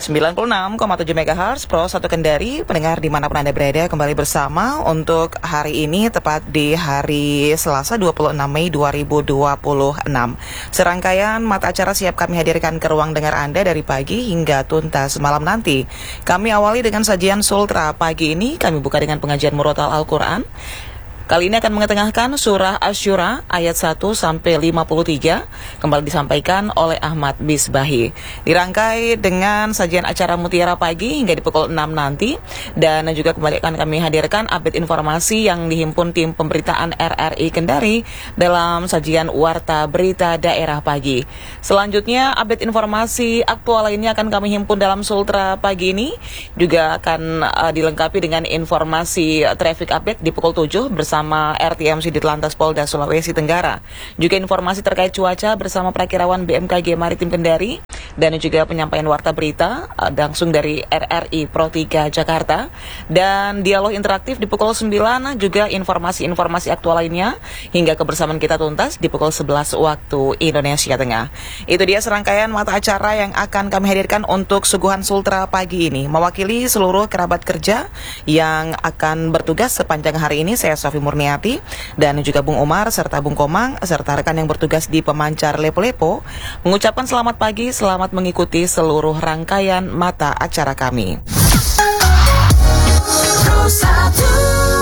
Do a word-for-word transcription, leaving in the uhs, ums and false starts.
sembilan puluh enam koma tujuh megahertz Pro satu Kendari, pendengar dimanapun Anda berada, kembali bersama untuk hari ini tepat di hari Selasa dua puluh enam Mei dua ribu dua puluh enam. Serangkaian mata acara siap kami hadirkan ke ruang dengar Anda dari pagi hingga tuntas malam nanti. Kami awali dengan sajian Sultra. Pagi ini kami buka dengan pengajian Murotal Al-Quran. Kali ini akan mengetengahkan surah Asy-Syura ayat satu sampai lima puluh tiga, kembali disampaikan oleh Ahmad Bisbahi. Dirangkai dengan sajian acara Mutiara Pagi hingga di pukul enam nanti, dan juga kembali akan kami hadirkan update informasi yang dihimpun tim pemberitaan R R I Kendari dalam sajian Warta Berita Daerah Pagi. Selanjutnya update informasi aktual lainnya akan kami himpun dalam Sultra pagi ini, juga akan uh, dilengkapi dengan informasi uh, traffic update di pukul tujuh bersama sama R T M C Ditlantas Polda Sulawesi Tenggara. Juga informasi terkait cuaca bersama Prakirawan B M K G Maritim Kendari, dan juga penyampaian warta berita uh, langsung dari R R I Pro tiga Jakarta, dan dialog interaktif di pukul sembilan, juga informasi-informasi aktual lainnya hingga kebersamaan kita tuntas di pukul sebelas waktu Indonesia Tengah. Itu dia serangkaian mata acara yang akan kami hadirkan untuk suguhan Sultra pagi ini. Mewakili seluruh kerabat kerja yang akan bertugas sepanjang hari ini, saya Sofi Murniati dan juga Bung Umar serta Bung Komang serta rekan yang bertugas di pemancar Lepo-Lepo mengucapkan selamat pagi, selamat mengikuti seluruh rangkaian mata acara kami.